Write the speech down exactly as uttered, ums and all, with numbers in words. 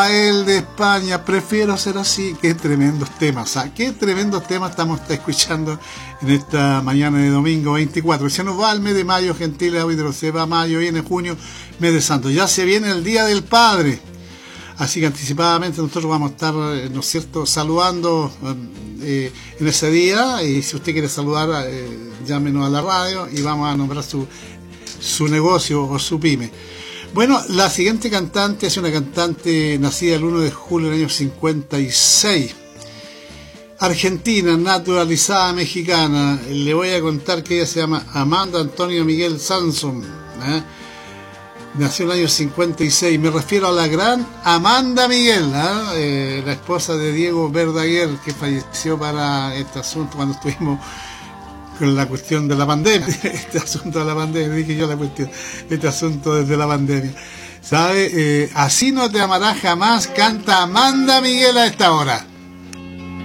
El de España, prefiero ser así. Qué tremendos temas, ¿ah? Qué tremendos temas estamos escuchando en esta mañana de domingo veinticuatro. Se nos va el mes de mayo, gentiles auditores, se va mayo, viene junio, mes de santo. Ya se viene el Día del Padre. Así que anticipadamente nosotros vamos a estar, ¿no es cierto?, saludando eh, en ese día. Y si usted quiere saludar, eh, llámenos a la radio y vamos a nombrar su, su negocio o su pyme. Bueno, la siguiente cantante es una cantante nacida el uno de julio del año cincuenta y seis. Argentina, naturalizada mexicana. Le voy a contar que ella se llama Amanda Antonio Miguel Sanson. ¿eh? Nació en el año cincuenta y seis. Me refiero a la gran Amanda Miguel, ¿eh? Eh, la esposa de Diego Verdaguer, que falleció para este asunto cuando estuvimos con la cuestión de la pandemia, este asunto de la pandemia, dije yo la cuestión, este asunto desde la pandemia, ¿sabe? Eh, así no te amarás jamás, canta Amanda Miguel a esta hora.